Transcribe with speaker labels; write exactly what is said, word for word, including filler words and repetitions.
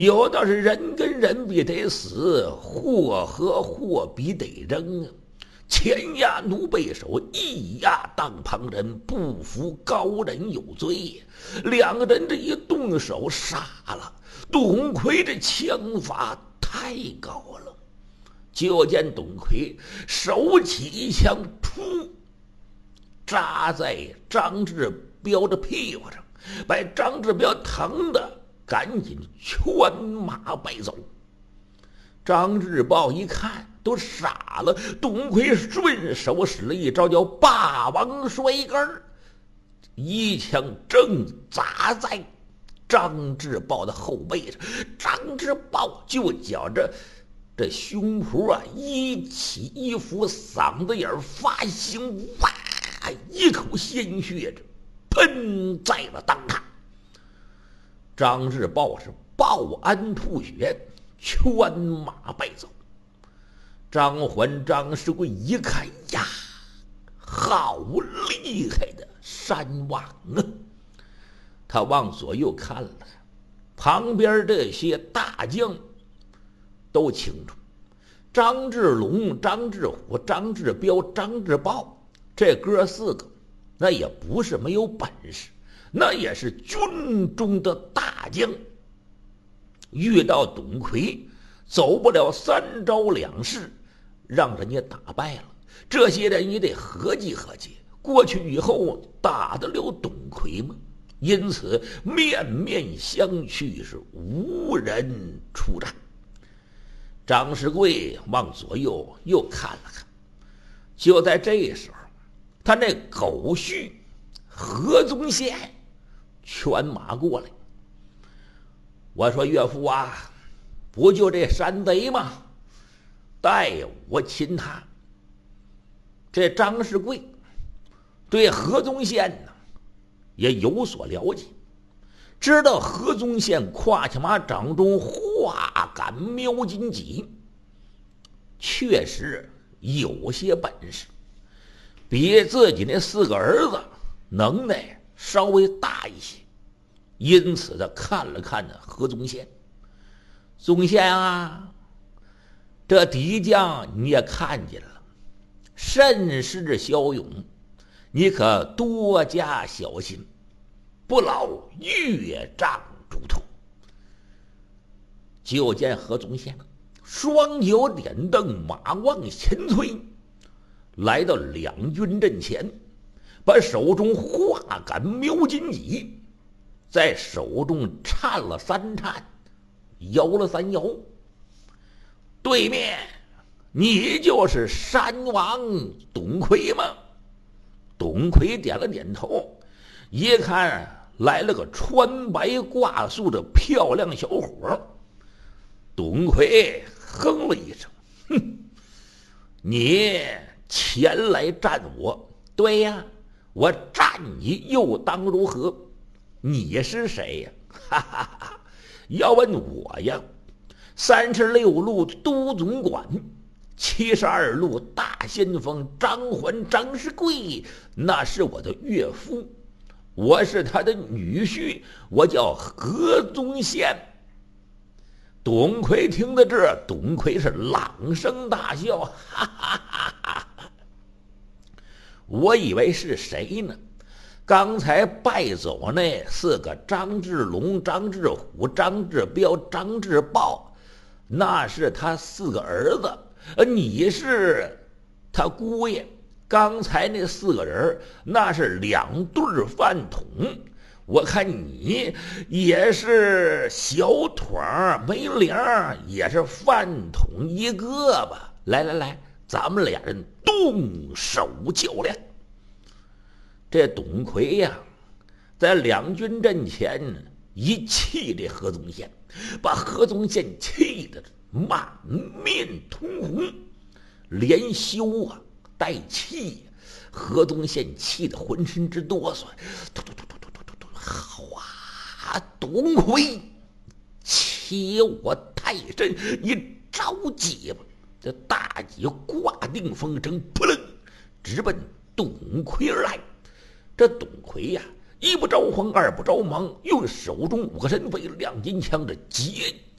Speaker 1: 有道是人跟人必得死，祸和祸必得扔啊！前压奴背手，一压当旁人，不服高人有罪。两个人这一动手，杀了董魁，这枪法太高了。就见董魁手起一枪，噗，扎在张志彪的屁股上，把张志彪疼的赶紧圈马败走。张志豹一看都傻了，董魁顺手使了一招叫霸王摔杆，一枪正砸在张志豹的后背上。张志豹就觉着这胸脯啊一起一伏，嗓子眼发青，哇，一口鲜血着喷在了当场。张志豹是报鞍吐血，圈马败走。张环、张世贵一看呀，好厉害的山王啊！他往左右看了看，旁边这些大将都清楚，张志龙、张志虎、张志彪、张志豹这哥四个，那也不是没有本事，那也是军中的大将。遇到董魁，走不了三招两式，让人家打败了。这些人也得合计合计，过去以后打得了董魁吗？因此面面相觑，是无人出战。张世贵往左右又看了看，就在这时候，他那狗婿何宗宪圈马过来。我说岳父啊，不就这山贼吗？带我擒他。这张世贵对何宗宪呢也有所了解，知道何宗宪胯下马掌中化杆瞄金戟，确实有些本事，比自己那四个儿子能耐稍微大一些。因此他看了看呢何宗宪，宗宪啊，这敌将你也看见了，甚是骁勇，你可多加小心，不劳岳丈嘱托。就见何宗宪双脚点蹬，马往前催，来到两军阵前，把手中化杆瞄金戟在手中颤了三颤，摇了三摇。对面，你就是山王董魁吗？董魁点了点头，一看来了个穿白挂素的漂亮小伙。董魁哼了一声，哼，你前来战我？对呀，我战你又当如何？你是谁呀？哈哈哈！要问我呀，三十六路都总管，七十二路大先锋张环、张世贵，那是我的岳父，我是他的女婿，我叫何宗宪。董魁听到这，董魁是朗声大笑，哈哈哈哈！我以为是谁呢？刚才败走那四个张志龙、张志虎、张志彪、张志豹，那是他四个儿子，呃，你是他姑爷。刚才那四个人那是两对饭桶，我看你也是小腿没领，也是饭桶一个吧？来来来，咱们俩人动手较量。这董魁呀，在两军阵前一气这何宗宪，把何宗宪气得满面通红，连羞啊带气。何宗宪气得浑身直哆嗦，突突突突突突突突，好啊，董魁，欺我太甚！你着急吧？这大戟挂定风筝，扑棱直奔董魁而来。这董魁呀、啊， 一不着慌，二不着忙，用手中五个神飞亮金枪的节